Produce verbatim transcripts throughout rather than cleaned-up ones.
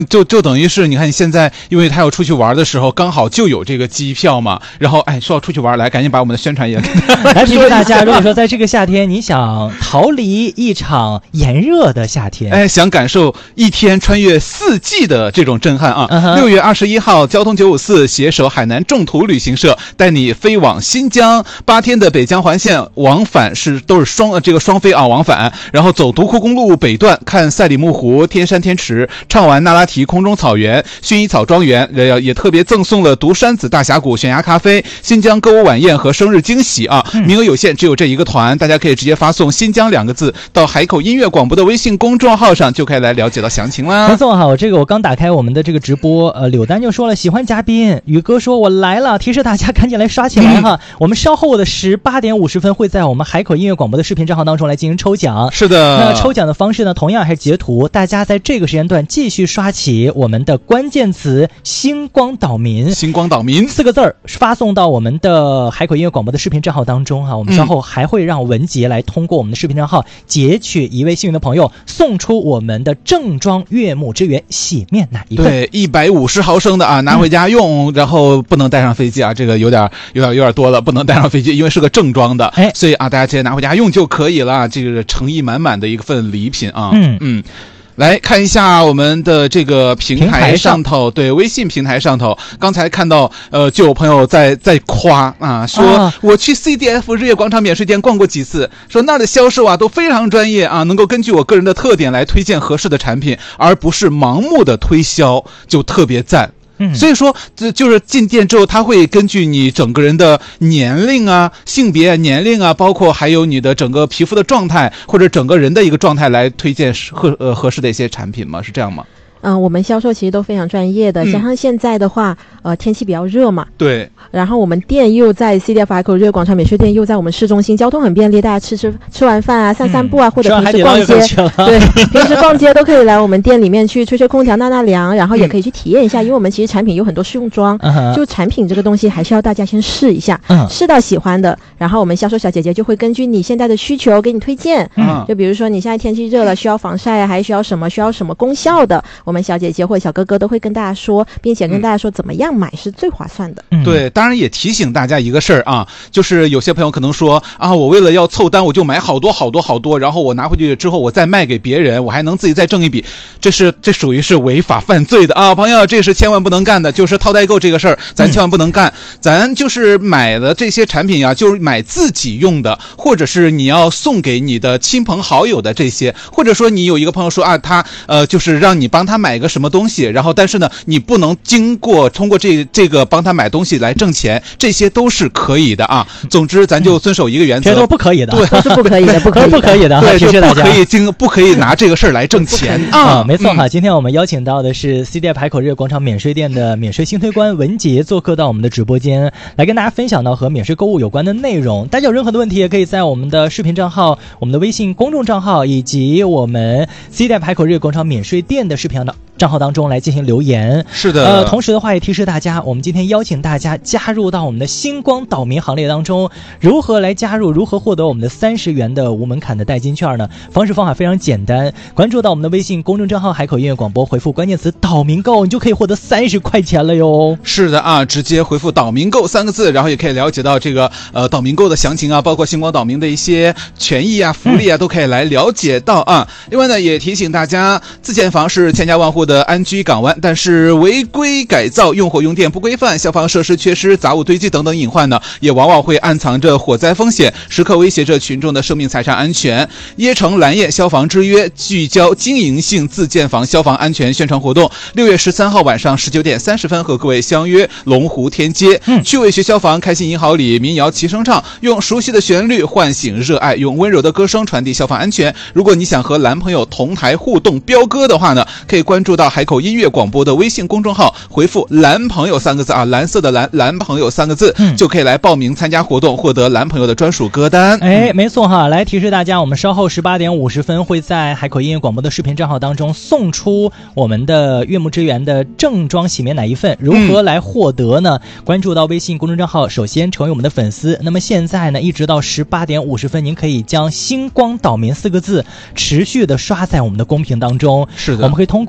就就等于是你看你现在，因为他要出去玩的时候，刚好就有这个机票嘛。然后哎，说要出去玩，来赶紧把我们的宣传也来提示大家，如果说在这个夏天你想逃离一场炎热的夏天， 哎，想感受一天穿越四季的这种震撼啊！六、uh-huh. 月二十一号，交通九五四携手海南正途旅行社，带你飞往新疆，八天的北疆环线往返是都是双呃这个双飞啊往返，然后走独库公路北段，看赛里木湖、天山天池，畅玩那拉提空中草原、薰衣草庄园，也也特别赠送了独山子大峡谷、悬崖咖啡、新疆歌舞晚宴和生日惊喜啊！嗯、名额有限，只有这一个团，大家可以直接发送“新疆”两个字到海口音乐广播的微信公众号上，就可以来了解到详情啦。 没错哈，我这个我刚打开我们的这个直播，呃，柳丹就说了喜欢嘉宾，宇哥说我来了，提示大家赶紧来刷起来哈！嗯、我们稍后的十八点五十分会在我们海口音乐广播的视频账号当中来进行抽奖。 是的， 那抽奖的方式呢，同样还是截图，大家在这个时间段继续刷起我们的关键词“星光岛民”， 星光岛民四个字儿发送到我们的海口音乐广播的视频账号当中哈。我们稍后还会让文杰来通过我们的视频账号截取一位幸运的朋友，送出我们的正装悦木之源洗面奶一份。 对，一百五十毫升的啊，拿回家用，嗯、然后不能带上飞机啊，这个有点有点有点多了，不能带上飞机，因为是个正装的，哎，所以啊，大家直接拿回家用就可以了。这个诚意满满的一份礼品啊，嗯嗯。来看一下我们的这个平台上头，对，微信平台上头，刚才看到呃，就有朋友在在夸啊，说、啊、我去 C D F 日月广场免税店逛过几次，说那儿的销售啊都非常专业啊，能够根据我个人的特点来推荐合适的产品，而不是盲目的推销，就特别赞。所以说，这就是进店之后，他会根据你整个人的年龄啊、性别、年龄啊，包括还有你的整个皮肤的状态或者整个人的一个状态来推荐合呃合适的一些产品吗？是这样吗？ 嗯、呃，我们销售其实都非常专业的，加上现在的话，呃，天气比较热嘛， 对。 然后我们店又在 C D F 海口日月广场免税店，又在我们市中心，交通很便利，大家吃吃吃完饭啊，散散步啊，嗯、或者平时逛街，对，平时逛街都可以来我们店里面去吹吹空调、纳纳凉，然后也可以去体验一下，嗯、因为我们其实产品有很多试用装，嗯、就产品这个东西还是要大家先试一下，嗯、试到喜欢的，然后我们销售小姐姐就会根据你现在的需求给你推荐，嗯，就比如说你现在天气热了，需要防晒啊，还需要什么需要什么功效的，我们小姐姐或者小哥哥都会跟大家说，并且跟大家说怎么样买是最划算的。 嗯、对，当然也提醒大家一个事儿啊，就是有些朋友可能说啊，我为了要凑单，我就买好多好多好多，然后我拿回去之后，我再卖给别人，我还能自己再挣一笔，这是这属于是违法犯罪的啊，朋友，这是千万不能干的，就是套代购这个事儿，咱千万不能干。嗯、咱就是买的这些产品啊，就是买自己用的，或者是你要送给你的亲朋好友的这些，或者说你有一个朋友说啊，他呃就是让你帮他买个什么东西，然后但是呢，你不能经过通过这这个帮他买东西来挣钱，这些都是可以的啊。总之，咱就遵守一个原则， 这都是不可以的， 对，都是不可以的，不可以不可以的， 对， 提示大家不可以经不可以拿这个事儿来挣钱啊。没错哈，今天我们邀请到的是 C D F 海口日月广场免税店的免税新推官文杰做客到我们的直播间，来跟大家分享到和免税购物有关的内容。大家有任何的问题，也可以在我们的视频账号、我们的微信公众账号以及我们 C D F 海口日月广场免税店的视频账号当中来进行留言。 是的， 呃，同时的话也提示大家，我们今天邀请大家加入到我们的星光岛民行列当中。如何来加入？如何获得我们的三十元的无门槛的代金券呢？方式方法非常简单，关注到我们的微信公众账号海口音乐广播，回复关键词岛民购，你就可以获得三十块钱了哟。 是的啊，直接回复岛民购三个字，然后也可以了解到这个呃岛民购的详情啊，包括星光岛民的一些权益啊、福利啊，嗯、都可以来了解到啊。另外呢，也提醒大家，自建房是千家万户的安居港湾，但是违规改造、用火用电不规范、消防设施缺失、杂物堆积等等隐患呢，也往往会暗藏着火灾风险，时刻威胁着群众的生命财产安全。椰城蓝叶消防之约聚焦经营性自建房消防安全宣传活动，六月十三号晚上十九点三十分和各位相约龙湖天街。嗯，趣味学消防，开心银行里，民谣齐声唱，用熟悉的旋律唤醒热爱，用温柔的歌声传递消防安全。如果你想和男朋友同台互动飙歌的话呢，可以关注到海口音乐广播的微信公众号，回复男朋友三个字啊，蓝色的蓝，男朋友三个字，嗯、就可以来报名参加活动，获得男朋友的专属歌单。 哎，没错哈，来提示大家，我们稍后十八点五十分会在海口音乐广播的视频账号当中送出我们的悦木之源的正装洗面奶一份。如何来获得呢？嗯、关注到微信公众账号，首先成为我们的粉丝。那么现在呢，一直到十八点五十分，您可以将星光岛民四个字持续的刷在我们的公屏当中。 是的， 我们可以通过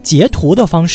截图的方式